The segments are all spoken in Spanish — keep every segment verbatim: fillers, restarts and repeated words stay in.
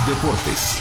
Deportes.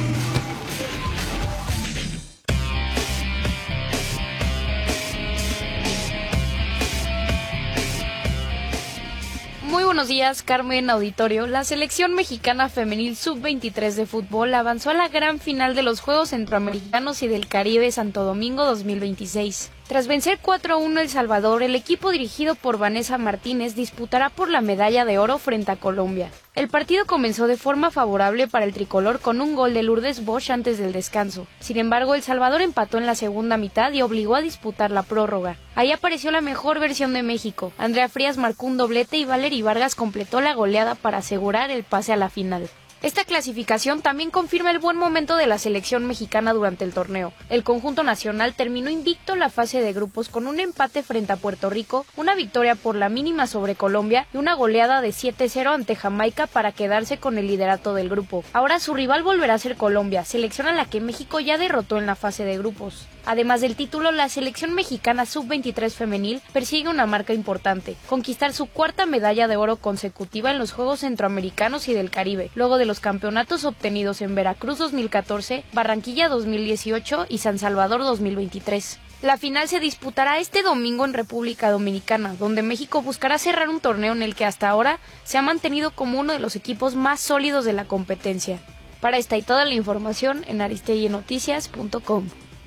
Muy buenos días, Carmen, auditorio. La selección mexicana femenil sub veintitrés de fútbol avanzó a la gran final de los Juegos Centroamericanos y del Caribe Santo Domingo dos mil veintiséis. Tras vencer cuatro a uno El Salvador, el equipo dirigido por Vanessa Martínez disputará por la medalla de oro frente a Colombia. El partido comenzó de forma favorable para el tricolor con un gol de Lourdes Bosch antes del descanso. Sin embargo, El Salvador empató en la segunda mitad y obligó a disputar la prórroga. Ahí apareció la mejor versión de México. Andrea Frías marcó un doblete y Valery Vargas completó la goleada para asegurar el pase a la final. Esta clasificación también confirma el buen momento de la selección mexicana durante el torneo. El conjunto nacional terminó invicto la fase de grupos con un empate frente a Puerto Rico, una victoria por la mínima sobre Colombia y una goleada de siete cero ante Jamaica para quedarse con el liderato del grupo. Ahora su rival volverá a ser Colombia, selección a la que México ya derrotó en la fase de grupos. Además del título, la selección mexicana sub veintitrés femenil persigue una marca importante, conquistar su cuarta medalla de oro consecutiva en los Juegos Centroamericanos y del Caribe, luego de los campeonatos obtenidos en Veracruz dos mil catorce, Barranquilla dos mil dieciocho y San Salvador dos mil veintitrés. La final se disputará este domingo en República Dominicana, donde México buscará cerrar un torneo en el que hasta ahora se ha mantenido como uno de los equipos más sólidos de la competencia. Para esta y toda la información en aristegui noticias punto com.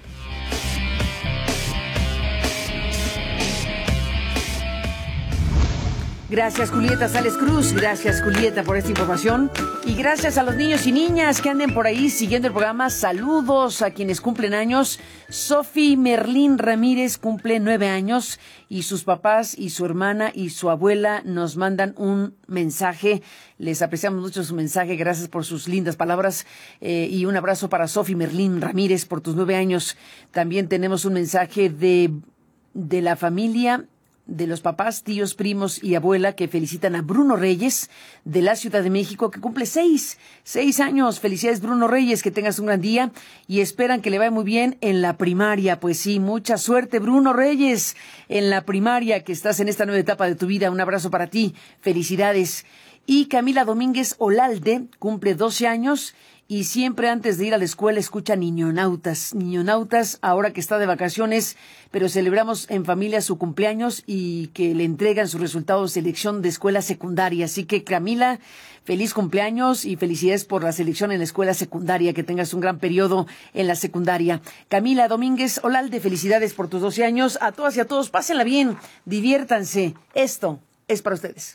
Gracias, Julieta Sales Cruz. Gracias, Julieta, por esta información. Y gracias a los niños y niñas que anden por ahí siguiendo el programa. Saludos a quienes cumplen años. Sofi Merlín Ramírez cumple nueve años y sus papás y su hermana y su abuela nos mandan un mensaje. Les apreciamos mucho su mensaje. Gracias por sus lindas palabras. Eh, y un abrazo para Sofi Merlín Ramírez por tus nueve años. También tenemos un mensaje de, de la familia de los papás, tíos, primos y abuela que felicitan a Bruno Reyes de la Ciudad de México, que cumple seis, seis años. Felicidades, Bruno Reyes, que tengas un gran día y esperan que le vaya muy bien en la primaria. Pues sí, mucha suerte, Bruno Reyes, en la primaria, que estás en esta nueva etapa de tu vida. Un abrazo para ti, felicidades. Y Camila Domínguez Olalde cumple doce años y siempre antes de ir a la escuela escucha Niñonautas. Niñonautas, ahora que está de vacaciones, pero celebramos en familia su cumpleaños y que le entregan sus resultados de selección de escuela secundaria. Así que, Camila, feliz cumpleaños y felicidades por la selección en la escuela secundaria. Que tengas un gran periodo en la secundaria. Camila Domínguez Olalde, felicidades por tus doce años. A todas y a todos, pásenla bien, diviértanse. Esto es para ustedes.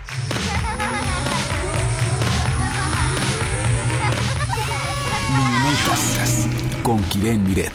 Con Kiren Miret.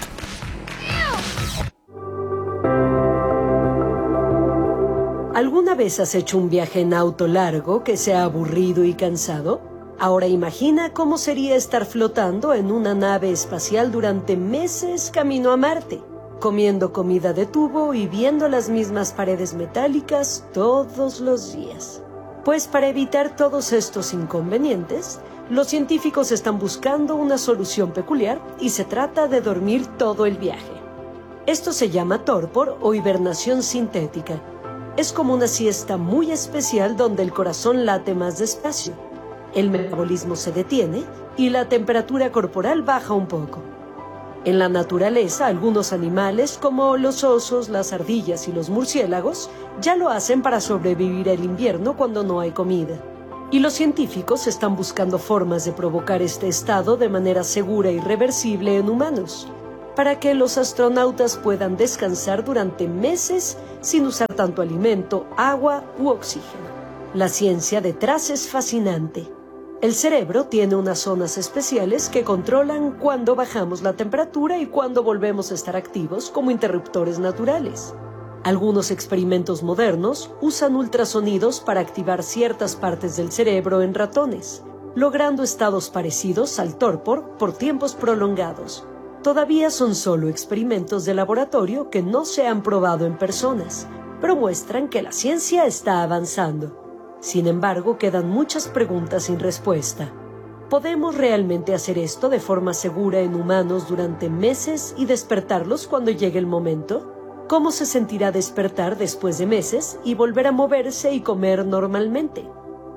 ¿Alguna vez has hecho un viaje en auto largo que sea aburrido y cansado? Ahora imagina cómo sería estar flotando en una nave espacial durante meses camino a Marte, comiendo comida de tubo y viendo las mismas paredes metálicas todos los días. Pues para evitar todos estos inconvenientes, los científicos están buscando una solución peculiar y se trata de dormir todo el viaje. Esto se llama torpor o hibernación sintética. Es como una siesta muy especial donde el corazón late más despacio, el metabolismo se detiene y la temperatura corporal baja un poco. En la naturaleza, algunos animales, como los osos, las ardillas y los murciélagos, ya lo hacen para sobrevivir al invierno cuando no hay comida. Y los científicos están buscando formas de provocar este estado de manera segura y reversible en humanos, para que los astronautas puedan descansar durante meses sin usar tanto alimento, agua u oxígeno. La ciencia detrás es fascinante. El cerebro tiene unas zonas especiales que controlan cuándo bajamos la temperatura y cuándo volvemos a estar activos como interruptores naturales. Algunos experimentos modernos usan ultrasonidos para activar ciertas partes del cerebro en ratones, logrando estados parecidos al torpor por tiempos prolongados. Todavía son solo experimentos de laboratorio que no se han probado en personas, pero muestran que la ciencia está avanzando. Sin embargo, quedan muchas preguntas sin respuesta. ¿Podemos realmente hacer esto de forma segura en humanos durante meses y despertarlos cuando llegue el momento? ¿Cómo se sentirá despertar después de meses y volver a moverse y comer normalmente?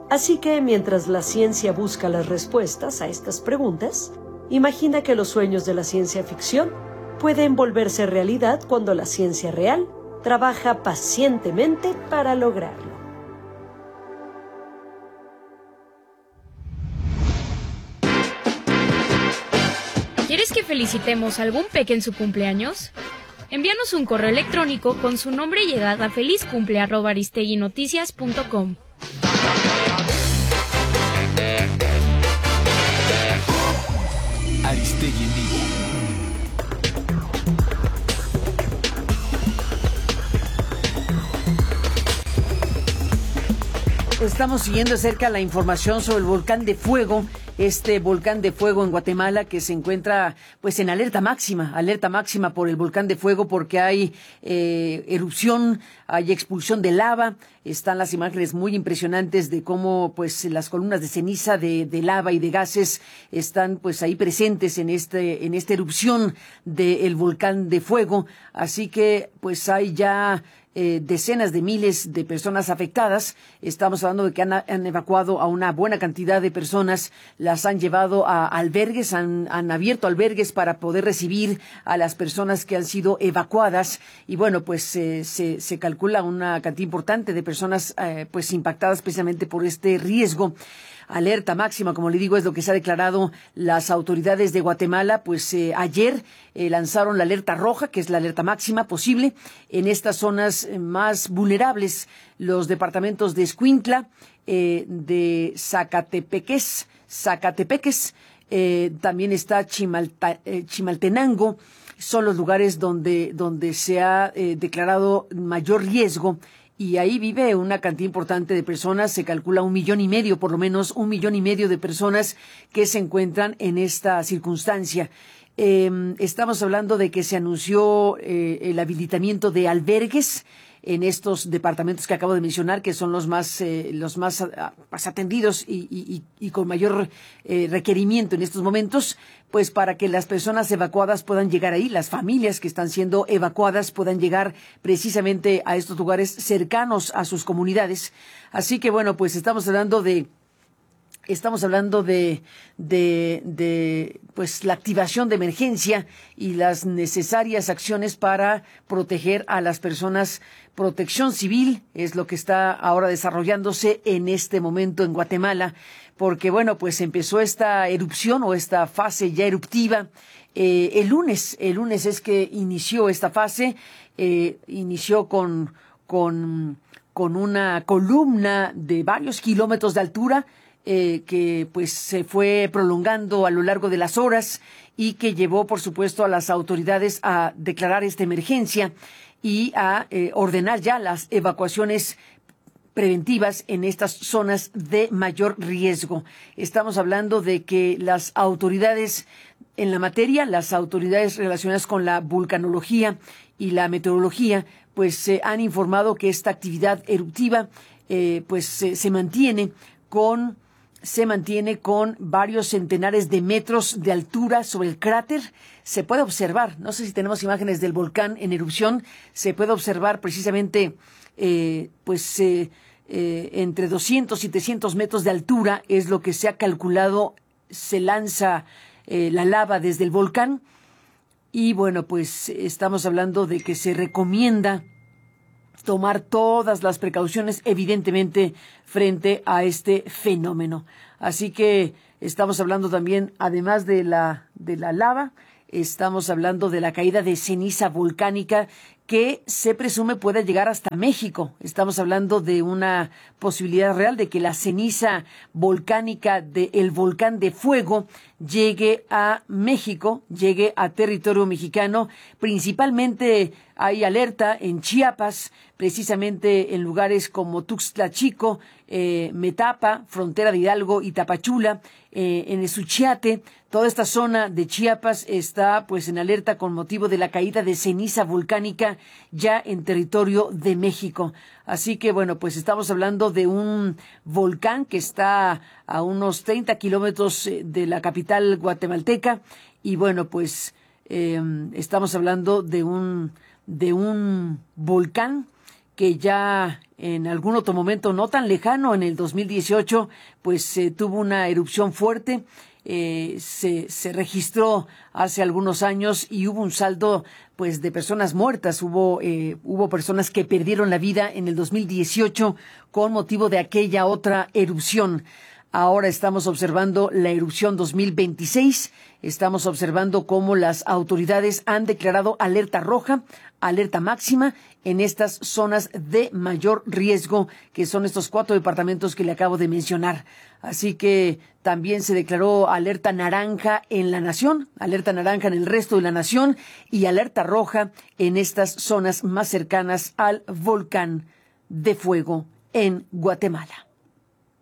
Así que mientras la ciencia busca las respuestas a estas preguntas, imagina que los sueños de la ciencia ficción pueden volverse realidad cuando la ciencia real trabaja pacientemente para lograrlo. ¿Quieres que felicitemos a algún peque en su cumpleaños? Envíanos un correo electrónico con su nombre y edad a felizcumple arroba aristeguinoticias punto com. Aristegui en vivo. Estamos siguiendo de cerca la información sobre el volcán de fuego, este volcán de fuego en Guatemala que se encuentra pues en alerta máxima, alerta máxima por el volcán de fuego porque hay eh, erupción, hay expulsión de lava. Están las imágenes muy impresionantes de cómo pues las columnas de ceniza de, de lava y de gases están pues ahí presentes en este en esta erupción del volcán de fuego. Así que pues hay ya Eh, decenas de miles de personas afectadas. Estamos hablando de que han, han evacuado a una buena cantidad de personas, las han llevado a albergues, han, han abierto albergues para poder recibir a las personas que han sido evacuadas. Y bueno, pues eh, se, se calcula una cantidad importante de personas eh, pues impactadas precisamente por este riesgo. Alerta máxima, como le digo, es lo que se ha declarado las autoridades de Guatemala. Pues eh, ayer eh, lanzaron la alerta roja, que es la alerta máxima posible en estas zonas eh, más vulnerables, los departamentos de Escuintla, eh, de Zacatepeques, Zacatepeques, eh, también está Chimalta, eh, Chimaltenango. Son los lugares donde, donde se ha eh, declarado mayor riesgo. Y ahí vive una cantidad importante de personas, se calcula un millón y medio, por lo menos un millón y medio de personas que se encuentran en esta circunstancia. Eh, estamos hablando de que se anunció eh, el habilitamiento de albergues en estos departamentos que acabo de mencionar, que son los más eh, los más, uh, más atendidos y, y, y con mayor eh, requerimiento en estos momentos, pues para que las personas evacuadas puedan llegar ahí, las familias que están siendo evacuadas puedan llegar precisamente a estos lugares cercanos a sus comunidades. Así que bueno, pues estamos hablando de Estamos hablando de, de, de, pues, la activación de emergencia y las necesarias acciones para proteger a las personas. Protección civil es lo que está ahora desarrollándose en este momento en Guatemala, porque, bueno, pues empezó esta erupción o esta fase ya eruptiva eh, el lunes. El lunes es que inició esta fase, eh, inició con, con, con una columna de varios kilómetros de altura, Eh, que pues se fue prolongando a lo largo de las horas y que llevó, por supuesto, a las autoridades a declarar esta emergencia y a eh, ordenar ya las evacuaciones preventivas en estas zonas de mayor riesgo. Estamos hablando de que las autoridades en la materia, las autoridades relacionadas con la vulcanología y la meteorología, pues se eh, han informado que esta actividad eruptiva eh, pues se, se mantiene con se mantiene con varios centenares de metros de altura sobre el cráter. Se puede observar, no sé si tenemos imágenes del volcán en erupción, se puede observar precisamente eh, pues eh, eh, entre doscientos y trescientos metros de altura es lo que se ha calculado, se lanza eh, la lava desde el volcán. Y bueno, pues estamos hablando de que se recomienda tomar todas las precauciones, evidentemente, frente a este fenómeno. Así que estamos hablando también, además de la, de la lava, estamos hablando de la caída de ceniza volcánica que se presume pueda llegar hasta México. Estamos hablando de una posibilidad real de que la ceniza volcánica del volcán de fuego llegue a México, llegue a territorio mexicano. Principalmente hay alerta en Chiapas, precisamente en lugares como Tuxtla Chico, eh, Metapa, frontera de Hidalgo y Tapachula, eh, en Suchiate. Toda esta zona de Chiapas está pues en alerta con motivo de la caída de ceniza volcánica ya en territorio de México. Así que bueno, pues estamos hablando de un volcán que está a unos treinta kilómetros de la capital guatemalteca y bueno, pues eh, estamos hablando de un de un volcán que ya en algún otro momento no tan lejano, en el dos mil dieciocho, pues eh, tuvo una erupción fuerte. Eh, se, se registró hace algunos años y hubo un saldo pues de personas muertas, hubo eh, hubo personas que perdieron la vida en el dos mil dieciocho con motivo de aquella otra erupción. Ahora estamos observando la erupción dos mil veintiséis, estamos observando cómo las autoridades han declarado alerta roja, alerta máxima en estas zonas de mayor riesgo, que son estos cuatro departamentos que le acabo de mencionar. Así que también se declaró alerta naranja en la nación, alerta naranja en el resto de la nación y alerta roja en estas zonas más cercanas al volcán de fuego en Guatemala.